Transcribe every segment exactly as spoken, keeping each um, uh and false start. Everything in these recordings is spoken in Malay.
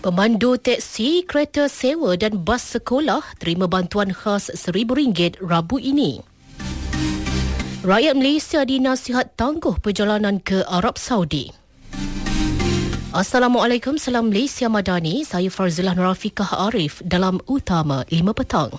Pemandu teksi, kereta sewa dan bas sekolah terima bantuan khas seribu ringgit Rabu ini. Rakyat Malaysia dinasihat tangguh perjalanan ke Arab Saudi. Assalamualaikum, salam Malaysia Madani. Saya Farzilah Nurafikah Arif dalam Utama lima Petang.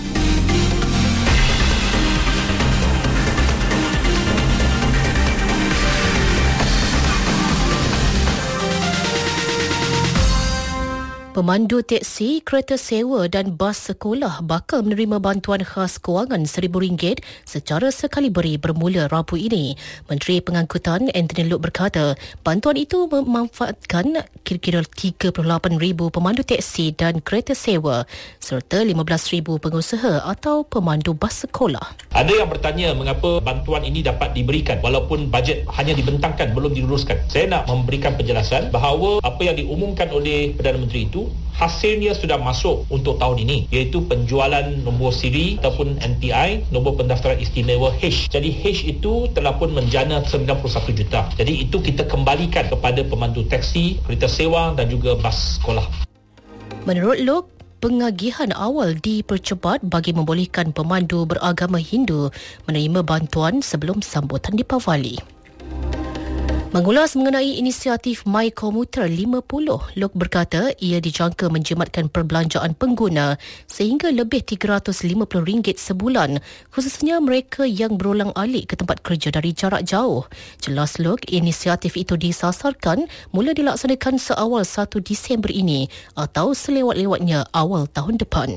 Pemandu teksi, kereta sewa dan bas sekolah bakal menerima bantuan khas kewangan seribu ringgit secara sekali beri bermula Rabu ini. Menteri Pengangkutan Anthony Loke berkata, bantuan itu memanfaatkan kira-kira tiga puluh lapan ribu pemandu teksi dan kereta sewa serta lima belas ribu pengusaha atau pemandu bas sekolah. Ada yang bertanya mengapa bantuan ini dapat diberikan walaupun bajet hanya dibentangkan, belum diluruskan. Saya nak memberikan penjelasan bahawa apa yang diumumkan oleh Perdana Menteri itu hasilnya sudah masuk untuk tahun ini, iaitu penjualan nombor siri ataupun N P I, nombor pendaftaran istimewa H. Jadi H itu telah pun menjana sembilan puluh satu juta. Jadi itu kita kembalikan kepada pemandu teksi, kereta sewa dan juga bas sekolah. Menurut Loke, pengagihan awal dipercepat bagi membolehkan pemandu beragama Hindu menerima bantuan sebelum sambutan Deepavali. Mengulas mengenai inisiatif My Commuter lima puluh, Loke berkata ia dijangka menjimatkan perbelanjaan pengguna sehingga lebih tiga ratus lima puluh ringgit sebulan, khususnya mereka yang berulang-alik ke tempat kerja dari jarak jauh. Jelas Loke, inisiatif itu disasarkan mula dilaksanakan seawal satu Disember ini atau selewat-lewatnya awal tahun depan.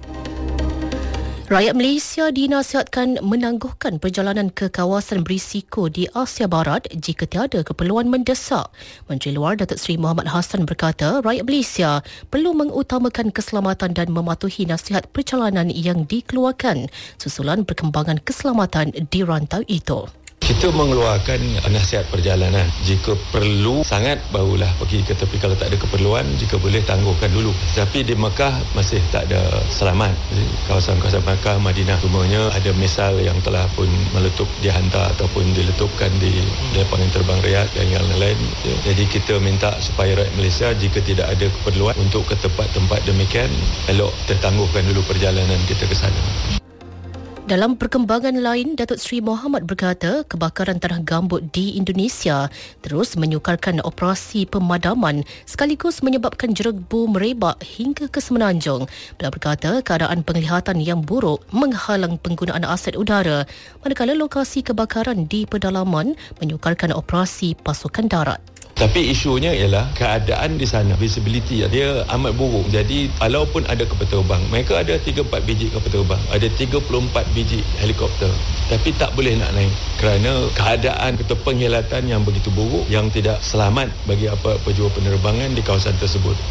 Rakyat Malaysia dinasihatkan menangguhkan perjalanan ke kawasan berisiko di Asia Barat jika tiada keperluan mendesak. Menteri Luar Datuk Seri Mohamad Hassan berkata, rakyat Malaysia perlu mengutamakan keselamatan dan mematuhi nasihat perjalanan yang dikeluarkan susulan perkembangan keselamatan di rantau itu. Kita mengeluarkan nasihat perjalanan. Jika perlu sangat barulah pergi ke tepi, kalau tak ada keperluan, jika boleh tangguhkan dulu. Tapi di Mekah masih tak ada selamat. Kawasan-kawasan Mekah, Madinah semuanya ada misal yang telah pun meletup dihantar ataupun diletupkan di lapangan terbang Riyadh dan yang lain. Jadi kita minta supaya rakyat Malaysia jika tidak ada keperluan untuk ke tempat-tempat demikian, elok tertangguhkan dulu perjalanan kita ke sana. Dalam perkembangan lain, Datuk Seri Mohamad berkata kebakaran tanah gambut di Indonesia terus menyukarkan operasi pemadaman sekaligus menyebabkan jerbu merebak hingga ke Semenanjung. Beliau berkata keadaan penglihatan yang buruk menghalang penggunaan aset udara, manakala lokasi kebakaran di pedalaman menyukarkan operasi pasukan darat. Tapi isunya ialah keadaan di sana, visibility dia amat buruk. Jadi walaupun ada kapal terbang, mereka ada tiga empat biji kapal terbang, ada tiga puluh empat biji helikopter, tapi tak boleh nak naik kerana keadaan atau penghilatan yang begitu buruk yang tidak selamat bagi apa-apa jua penerbangan di kawasan tersebut.